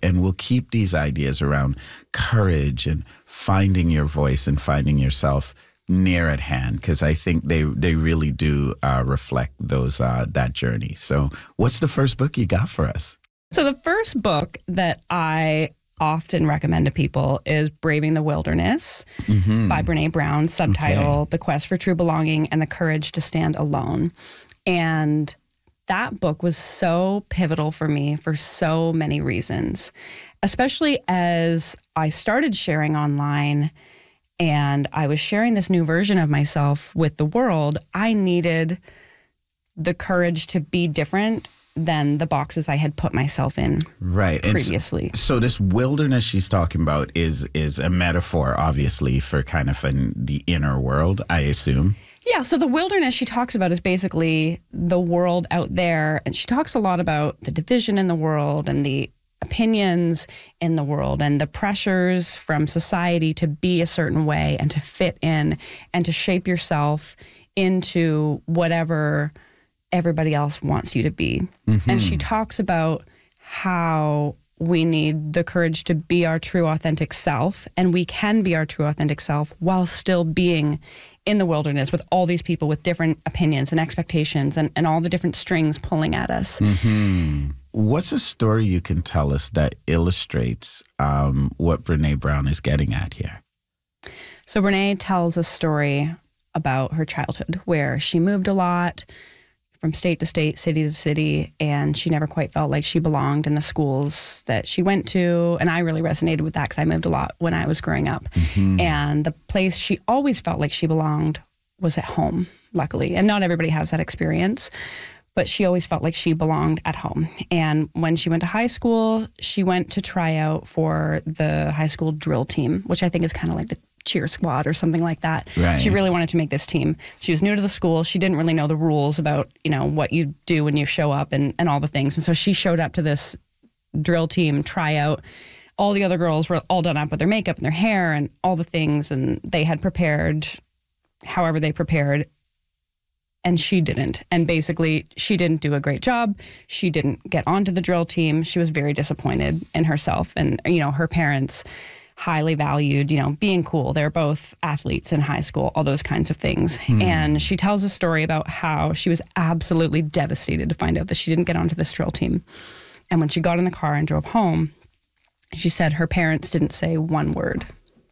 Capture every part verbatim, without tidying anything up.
and we'll keep these ideas around courage and finding your voice and finding yourself near at hand, because I think they they really do uh, reflect those uh, that journey. So what's the first book you got for us? So the first book that I often recommend to people is Braving the Wilderness mm-hmm. by Brene Brown, subtitle okay. The Quest for True Belonging and the Courage to Stand Alone. And that book was so pivotal for me for so many reasons, especially as I started sharing online and I was sharing this new version of myself with the world. I needed the courage to be different than the boxes I had put myself in right. previously. And so, so this wilderness she's talking about is is a metaphor, obviously, for kind of an, the inner world, I assume. Yeah, so the wilderness she talks about is basically the world out there. And she talks a lot about the division in the world and the opinions in the world and the pressures from society to be a certain way and to fit in and to shape yourself into whatever everybody else wants you to be. Mm-hmm. And she talks about how we need the courage to be our true authentic self, and we can be our true authentic self while still being in the wilderness with all these people with different opinions and expectations and, and all the different strings pulling at us. Mm-hmm. What's a story you can tell us that illustrates um, what Brene Brown is getting at here? So Brene tells a story about her childhood where she moved a lot from state to state, city to city, and she never quite felt like she belonged in the schools that she went to. And I really resonated with that because I moved a lot when I was growing up. Mm-hmm. And the place she always felt like she belonged was at home, luckily. And not everybody has that experience, but she always felt like she belonged at home. And when she went to high school, she went to try out for the high school drill team, which I think is kind of like the cheer squad or something like that. Right. She really wanted to make this team. She was new to the school. She didn't really know the rules about, you know, what you do when you show up and, and all the things. And so she showed up to this drill team tryout. All the other girls were all done up with their makeup and their hair and all the things. And they had prepared however they prepared. And she didn't. And basically, she didn't do a great job. She didn't get onto the drill team. She was very disappointed in herself. And, you know, her parents highly valued, you know, being cool. They're both athletes in high school, all those kinds of things. Hmm. And she tells a story about how she was absolutely devastated to find out that she didn't get onto this drill team. And when she got in the car and drove home, she said her parents didn't say one word.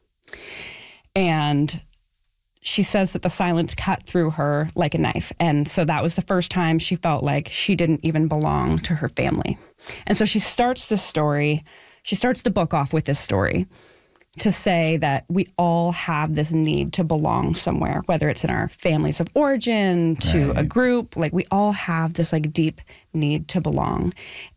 And she says that the silence cut through her like a knife. And so that was the first time she felt like she didn't even belong to her family. And so she starts this story, she starts the book off with this story to say that we all have this need to belong somewhere, whether it's in our families of origin, to right. a group, like we all have this like deep need to belong.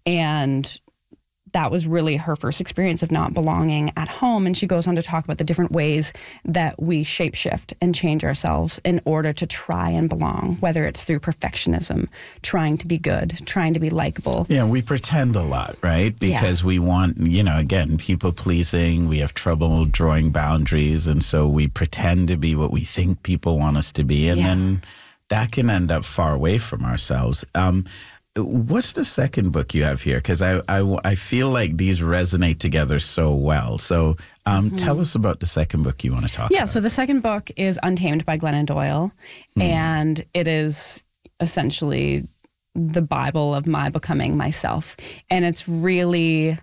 And that was really her first experience of not belonging at home. And she goes on to talk about the different ways that we shapeshift and change ourselves in order to try and belong, whether it's through perfectionism, trying to be good, trying to be likable. Yeah, we pretend a lot, right? Because yeah. we want, you know, again, people pleasing, we have trouble drawing boundaries. And so we pretend to be what we think people want us to be. And yeah. then that can end up far away from ourselves. Um, What's the second book you have here? Because I, I, I feel like these resonate together so well. So um, mm-hmm. tell us about the second book you want to talk yeah, about. Yeah, so the second book is Untamed by Glennon Doyle. Mm. And it is essentially the Bible of my becoming myself. And it's really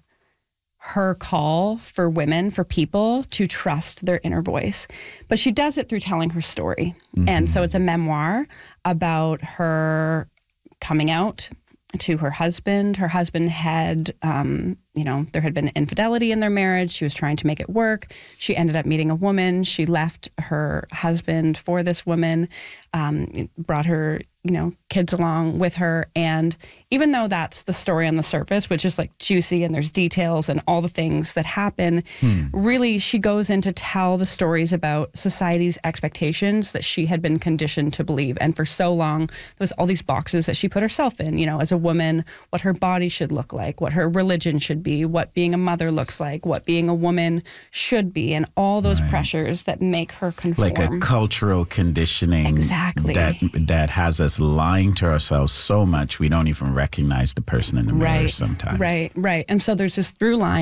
her call for women, for people to trust their inner voice. But she does it through telling her story. Mm-hmm. And so it's a memoir about her coming out to her husband. Her husband had, um, you know, there had been infidelity in their marriage. She was trying to make it work. She ended up meeting a woman. She left her husband for this woman, um, brought her, you know, kids along with her. And even though that's the story on the surface, which is like juicy and there's details and all the things that happen, hmm. really she goes in to tell the stories about society's expectations that she had been conditioned to believe. And for so long, there was all these boxes that she put herself in, you know, as a woman, what her body should look like, what her religion should be, what being a mother looks like, what being a woman should be, and all those right. pressures that make her conform. Like a cultural conditioning exactly. that that has us lying to ourselves so much we don't even recognize the person in the mirror right. sometimes. Right, right. And so there's this through line